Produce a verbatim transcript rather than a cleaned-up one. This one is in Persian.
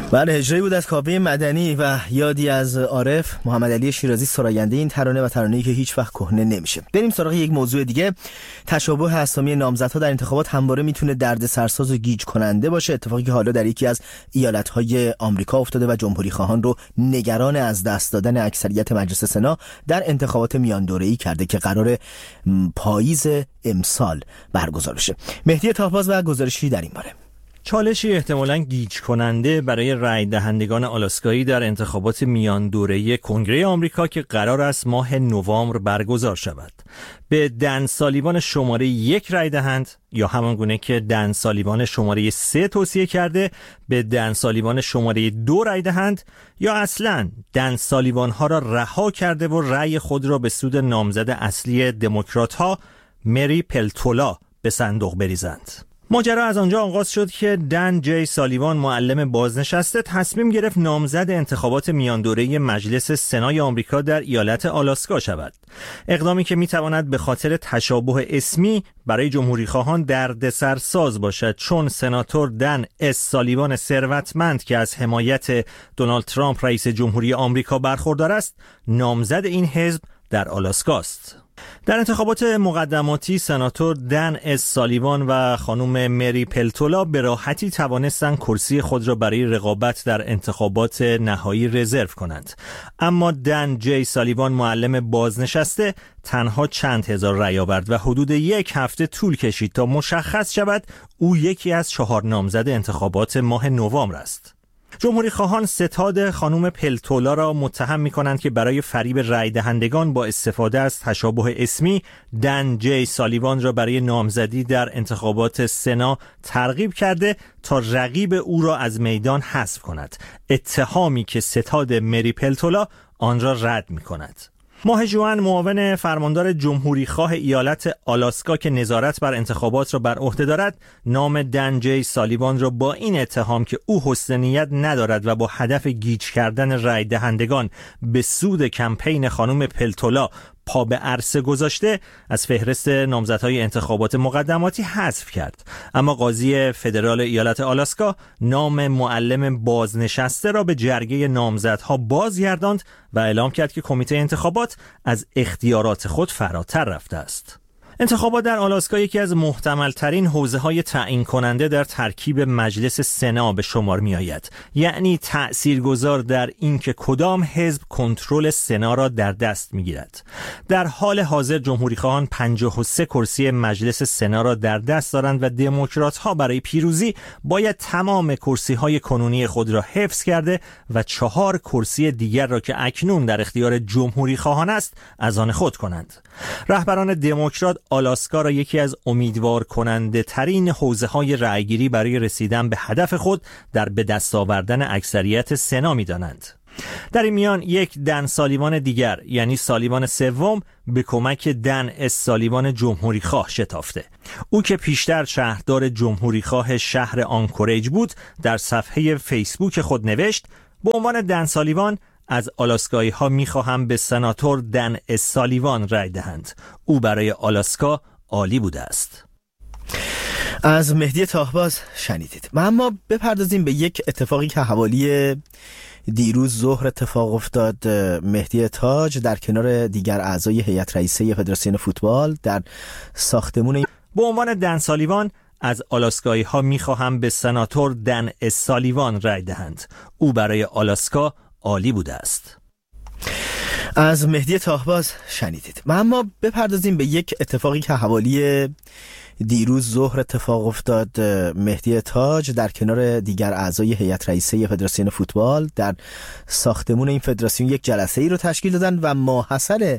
بله، اجرایی بود از کاوه مدنی و یادی از عارف. محمد علی شیرازی سراینده این ترانه و ترانه‌ای که هیچ وقت کهنه نمیشه. بریم سراغ یک موضوع دیگه. تشابه اسامی نامزدها در انتخابات همواره میتونه دردسرساز و گیج کننده باشه، اتفاقی که حالا در یکی از ایالت‌های آمریکا افتاده و جمهوری خواهان رو نگران از دست دادن اکثریت مجلس سنا در انتخابات میان دوره‌ای کرده که قرار پاییز امسال برگزار بشه. مهدی تاهباز و گزارشی در این باره. چالشی احتمالاً گیج کننده برای رای دهندگان آلاسکایی در انتخابات میان دوره‌ای کنگره آمریکا که قرار است ماه نوامبر برگزار شود. به دن سالیوان شماره یک رای دهند یا همان گونه که دن سالیوان شماره سه توصیه کرده به دن سالیوان شماره دو رای دهند، یا اصلاً دن سالیوان ها را رها کرده و رای خود را به سود نامزد اصلی دموکرات ها مری پلتولا به صندوق بریزند. ماجرا از آنجا آغاز شد که دن جی سالیوان، معلم بازنشسته، تصمیم گرفت نامزد انتخابات میان دوره‌ای مجلس سنای آمریکا در ایالت آلاسکا شود. اقدامی که میتواند به خاطر تشابه اسمی برای جمهوری خواهان دردسرساز باشد، چون سناتور دن اس سالیوان ثروتمند که از حمایت دونالد ترامپ رئیس جمهوری آمریکا برخوردار است، نامزد این حزب در آلاسکا است. در انتخابات مقدماتی سناتور دن اس سالیوان و خانم مری پلتولا به راحتی توانستند کرسی خود را برای رقابت در انتخابات نهایی رزرو کنند، اما دن جی سالیوان، معلم بازنشسته، تنها چند هزار رای آورد و حدود یک هفته طول کشید تا مشخص شود او یکی از چهار نامزد انتخابات ماه نوامبر است. جمهوری خواهان ستاد خانم پلتولا را متهم می کنند که برای فریب رای دهندگان با استفاده از تشابه اسمی دن جی سالیوان را برای نامزدی در انتخابات سنا ترغیب کرده تا رقیب او را از میدان حذف کند، اتهامی که ستاد مری پلتولا آن را رد می کند. ماه ژوئن معاون فرماندار جمهوری خواه ایالت آلاسکا که نظارت بر انتخابات را بر عهده دارد، نام دن جی سالیوان را با این اتهام که او حسن نیت ندارد و با هدف گیج کردن رای دهندگان به سود کمپین خانم پلتولا پا به عرصه گذاشته، از فهرست نامزدهای انتخابات مقدماتی حذف کرد. اما قاضی فدرال ایالت آلاسکا نام معلم بازنشسته را به جرگه نامزدها بازگرداند و اعلام کرد که کمیته انتخابات از اختیارات خود فراتر رفته است. انتخابات در آلاسکا یکی از محتمل ترین حوزه‌های تعیین کننده در ترکیب مجلس سنا به شمار می آید، یعنی تأثیرگذار در اینکه کدام حزب کنترل سنا را در دست می گیرد. در حال حاضر جمهوری خواهان پنجاه و سه کرسی مجلس سنا را در دست دارند و دموکرات ها برای پیروزی باید تمام کرسی های کنونی خود را حفظ کرده و چهار کرسی دیگر را که اکنون در اختیار جمهوری خواهان است از آن خود کنند. رهبران دموکرات آلاسکا را یکی از امیدوار کننده ترین حوزه های رأیگیری برای رسیدن به هدف خود در به دست آوردن اکثریت سنا می دانند. در این میان یک دن سالیوان دیگر، یعنی سالیوان سوم، به کمک دن اس سالیوان جمهوری خواه شتافته. او که پیشتر شهردار جمهوری خواه شهر آنکوریج بود، در صفحه فیسبوک خود نوشت: به عنوان دن سالیوان از آلاسکایی ها می خواهم به سناتور دن اس سالیوان رای دهند. او برای آلاسکا عالی بوده است. از مهدی تاهباز شنیدید. و اما بپردازیم به یک اتفاقی که حوالی دیروز ظهر اتفاق افتاد. مهدی تاج در کنار دیگر اعضای هیئت رئیسه فدراسیون فوتبال در ساختمون به عنوان دن سالیوان از آلاسکایی ها می خواهم به سناتور دن اس سالیوان رای دهند. او برای آلاسکا عالی بوده است. از مهدی تاهباز شنیدید. و اما بپردازیم به یک اتفاقی که حوالی دیروز ظهر اتفاق افتاد. مهدی تاج در کنار دیگر اعضای هیئت رئیسه فدراسیون فوتبال در ساختمون این فدراسیون یک جلسه ای رو تشکیل دادن و ماحصل